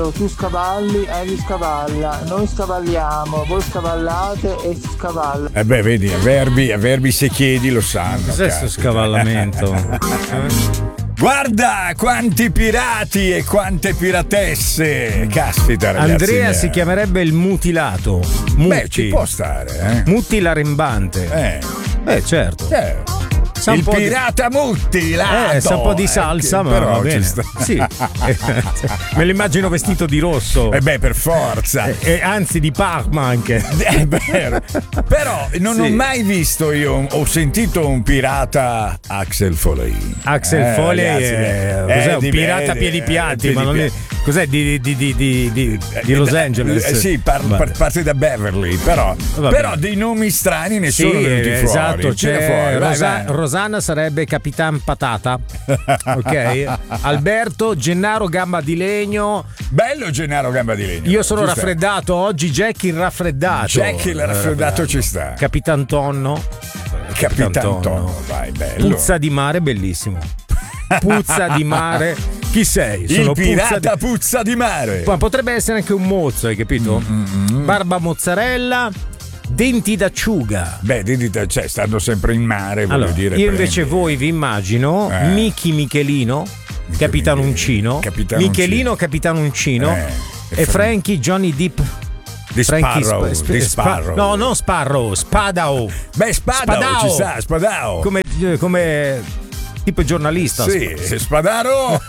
Tu scavalli, egli scavalla, noi scavalliamo, voi scavallate e si scavalla. Beh, vedi, a verbi se chiedi lo sanno. Cos'è sto scavallamento? Guarda quanti pirati e quante piratesse. Caspita, ragazzi. Andrea si chiamerebbe il mutilato. Beh, ci può stare, Mutti l'arembante. Certo. Il pirata muttilato. Sa un po' di salsa, ma però va bene. ci sta. Sì. Me lo immagino vestito di rosso. Beh, per forza. Anzi, di Parma anche. È vero. Però non ho mai visto ho sentito un pirata Axel Foley. Axel Foley cos'è? Un pirata a piedi piatti, ma non è. Cos'è di Los Angeles? Sì, parte da Beverly, però dei nomi strani ne sono venuti fuori. Esatto, c'è fuori. Rosanna sarebbe Capitan Patata. Ok? Alberto Gennaro Gamba di Legno. Bello Gennaro Gamba di Legno. Io sono raffreddato oggi, Jack il raffreddato. Jack il raffreddato ci sta. Capitan Tonno. Capitan Tonno, vai, bello. Puzza di mare, bellissimo. Puzza di mare. Chi sei? Sono il pirata puzza di mare. Ma potrebbe essere anche un mozzo, hai capito? Barba mozzarella. Denti d'acciuga. Beh, stanno sempre in mare, voglio dire. Io invece voi vi immagino Michi Michelino, Capitanuncino, Michelino Capitanuncino e Frankie Johnny Depp. Di Sparrow. No, non Sparrow, Spadao. Beh, Spadao ci sta, Spadao. Come tipo giornalista. Sì, Spadaro.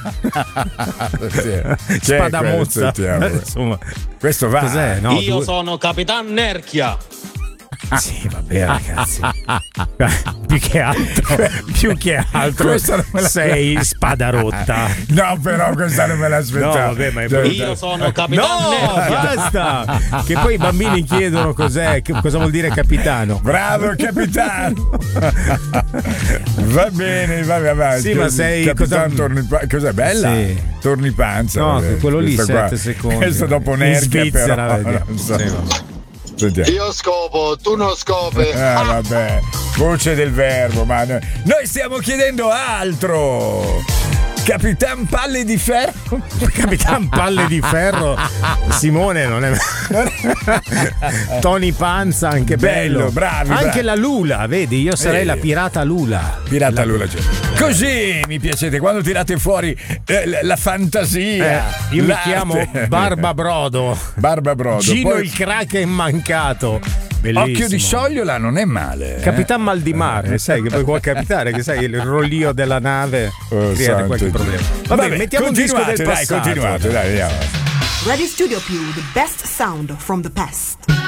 Spadamozza. Insomma, questo va. Cos'è? No, io sono Capitan Nerchia. Sì, vabbè, ragazzi. più che altro sei Spadarotta. No, però questa non me l'aspettavo. No, vabbè, ma io sono Capitan Nerchia. Basta. Che poi i bambini chiedono cosa vuol dire capitano. Bravo capitano. Va bene, vai avanti. Sì, ma sei cos'è bella? Sì. Tornipanza. No, vabbè. quello lì 7 secondi. Questo dopo Nerchia, Svizzera, però non so. Sì, io scopo, tu non scopi. Vabbè, voce del verbo, ma noi stiamo chiedendo altro. Capitan Palle di Ferro. Capitan Palle di Ferro. Simone non è. Tony Panza, anche bello. Bravi. Anche la Lula, vedi? Io sarei la pirata Lula. Pirata Lula. Così mi piacete quando tirate fuori la fantasia. Io mi chiamo Barba Brodo. Gino poi... il Kraken mancato. Bellissimo. Occhio di Sciogliola non è male. Capitan Mal di Mare, sai che poi può capitare, che sai il rollio della nave crea qualche problema. Vabbè, mettiamo un disco del passato. Continuate, dai, andiamo. Radio Studio Più, the best sound from the past.